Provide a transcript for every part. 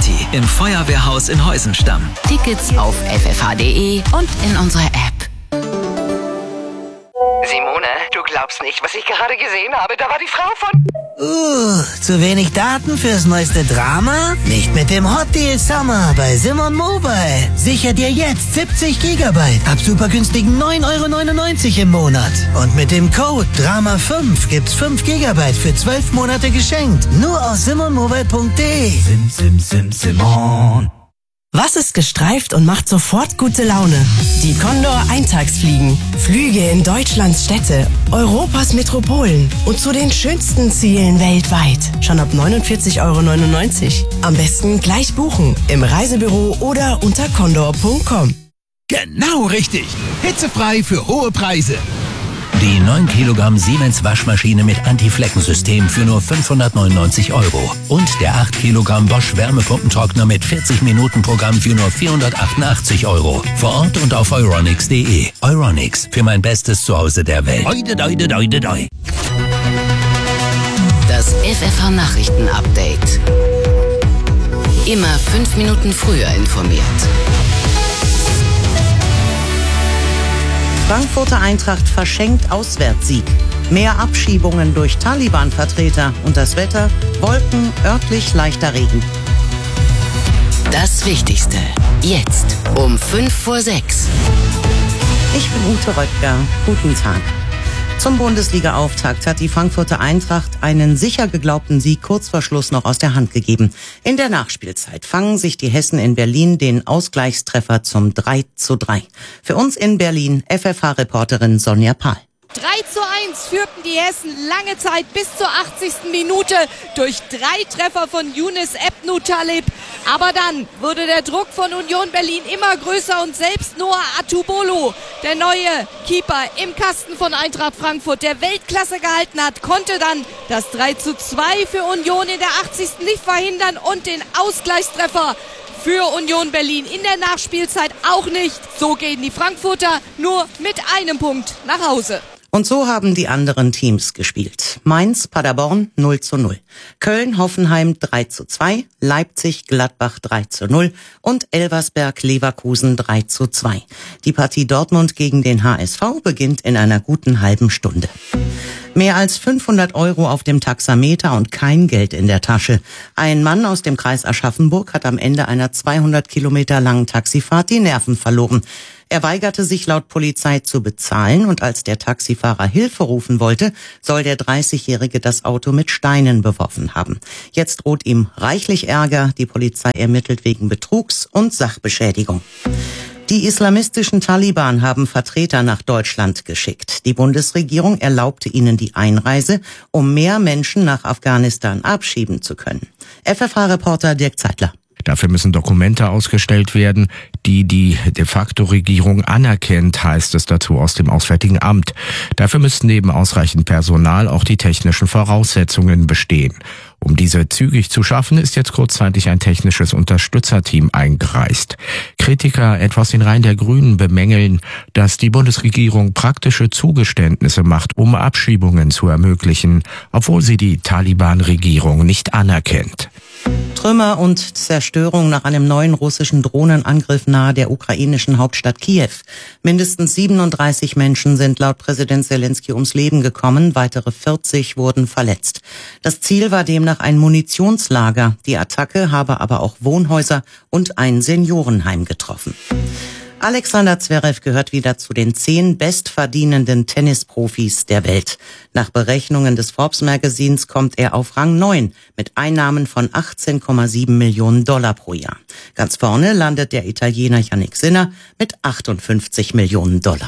Party im Feuerwehrhaus in Heusenstamm. Tickets auf ffh.de und in unserer App. Simone, du glaubst nicht, was ich gerade gesehen habe. Da war die Frau von... Zu wenig Daten fürs neueste Drama? Nicht mit dem Hot Deal Summer bei Simon Mobile. Sicher dir jetzt 70 Gigabyte ab super günstigen 9,99 € im Monat. Und mit dem Code DRAMA5 gibt's 5 Gigabyte für 12 Monate geschenkt. Nur aus simonmobile.de. Simon. Was ist gestreift und macht sofort gute Laune? Die Condor Eintagsfliegen. Flüge in Deutschlands Städte, Europas Metropolen und zu den schönsten Zielen weltweit. Schon ab 49,99 €. Am besten gleich buchen. Im Reisebüro oder unter condor.com. Genau richtig. Hitzefrei für hohe Preise. Die 9 Kilogramm Siemens Waschmaschine mit Anti-Flecken-System für nur 599 € und der 8 Kilogramm Bosch Wärmepumpentrockner mit 40-Minuten-Programm für nur 488 €. Vor Ort und auf euronics.de. Euronics, für mein bestes Zuhause der Welt. Doi. Das FFH-Nachrichten-Update. Immer 5 Minuten früher informiert. Frankfurter Eintracht verschenkt Auswärtssieg. Mehr Abschiebungen durch Taliban-Vertreter und das Wetter, Wolken, örtlich leichter Regen. Das Wichtigste. Jetzt um 5:06. Ich bin Ute Röttger. Guten Tag. Zum Bundesliga-Auftakt hat die Frankfurter Eintracht einen sicher geglaubten Sieg kurz vor Schluss noch aus der Hand gegeben. In der Nachspielzeit fangen sich die Hessen in Berlin den Ausgleichstreffer zum 3:3. Für uns in Berlin FFH-Reporterin Sonja Pahl. 3:1 führten die Hessen lange Zeit bis zur 80. Minute durch 3 Treffer von Younes Ebnou-Taleb. Aber dann wurde der Druck von Union Berlin immer größer und selbst Noah Atubolo, der neue Keeper im Kasten von Eintracht Frankfurt, der Weltklasse gehalten hat, konnte dann das 3:2 für Union in der 80. nicht verhindern und den Ausgleichstreffer für Union Berlin in der Nachspielzeit auch nicht. So gehen die Frankfurter nur mit einem Punkt nach Hause. Und so haben die anderen Teams gespielt. Mainz, Paderborn 0:0. Köln, Hoffenheim 3:2. Leipzig, Gladbach 3:0. Und Elversberg, Leverkusen 3:2. Die Partie Dortmund gegen den HSV beginnt in einer guten halben Stunde. Mehr als 500 € auf dem Taxameter und kein Geld in der Tasche. Ein Mann aus dem Kreis Aschaffenburg hat am Ende einer 200 Kilometer langen Taxifahrt die Nerven verloren. Er weigerte sich laut Polizei zu bezahlen und als der Taxifahrer Hilfe rufen wollte, soll der 30-Jährige das Auto mit Steinen beworfen haben. Jetzt droht ihm reichlich Ärger. Die Polizei ermittelt wegen Betrugs und Sachbeschädigung. Die islamistischen Taliban haben Vertreter nach Deutschland geschickt. Die Bundesregierung erlaubte ihnen die Einreise, um mehr Menschen nach Afghanistan abschieben zu können. FFH-Reporter Dirk Zeitler. Dafür müssen Dokumente ausgestellt werden, die die de facto Regierung anerkennt, heißt es dazu aus dem Auswärtigen Amt. Dafür müssten neben ausreichend Personal auch die technischen Voraussetzungen bestehen. Um diese zügig zu schaffen, ist jetzt kurzzeitig ein technisches Unterstützerteam eingereist. Kritiker, etwa aus den Reihen der Grünen, bemängeln, dass die Bundesregierung praktische Zugeständnisse macht, um Abschiebungen zu ermöglichen, obwohl sie die Taliban-Regierung nicht anerkennt. Trümmer und Zerstörung nach einem neuen russischen Drohnenangriff nahe der ukrainischen Hauptstadt Kiew. Mindestens 37 Menschen sind laut Präsident Zelensky ums Leben gekommen, weitere 40 wurden verletzt. Das Ziel war demnach ein Munitionslager. Die Attacke habe aber auch Wohnhäuser und ein Seniorenheim getroffen. Alexander Zverev gehört wieder zu den 10 bestverdienenden Tennisprofis der Welt. Nach Berechnungen des Forbes-Magazins kommt er auf Rang 9 mit Einnahmen von 18,7 Millionen $ pro Jahr. Ganz vorne landet der Italiener Jannik Sinner mit 58 Millionen $.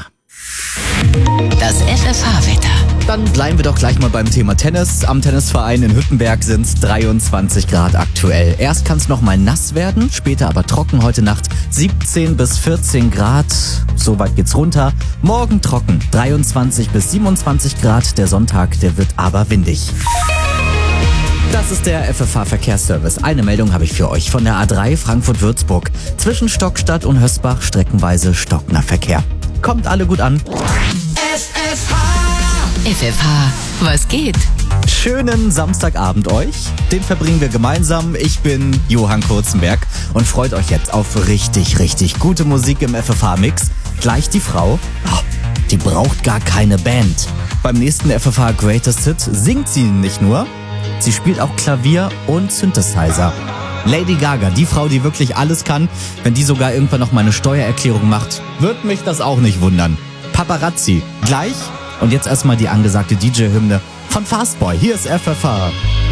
Das FFH-Wetter. Dann bleiben wir doch gleich mal beim Thema Tennis. Am Tennisverein in Hüttenberg sind es 23 Grad aktuell. Erst kann es noch mal nass werden, später aber trocken. Heute Nacht 17 bis 14 Grad. So weit geht's runter. Morgen trocken, 23 bis 27 Grad. Der Sonntag, der wird aber windig. Das ist der FFH-Verkehrsservice. Eine Meldung habe ich für euch von der A3 Frankfurt-Würzburg. Zwischen Stockstadt und Hösbach streckenweise stockender Verkehr. Kommt alle gut an. FFH, was geht? Schönen Samstagabend euch. Den verbringen wir gemeinsam. Ich bin Johann Kurzenberg und freut euch jetzt auf richtig, richtig gute Musik im FFH-Mix. Gleich die Frau, die braucht gar keine Band. Beim nächsten FFH Greatest Hit singt sie nicht nur, sie spielt auch Klavier und Synthesizer. Lady Gaga, die Frau, die wirklich alles kann, wenn die sogar irgendwann noch mal eine Steuererklärung macht, wird mich das auch nicht wundern. Paparazzi, gleich. Und jetzt erstmal die angesagte DJ-Hymne von Fastboy. Hier ist FFH.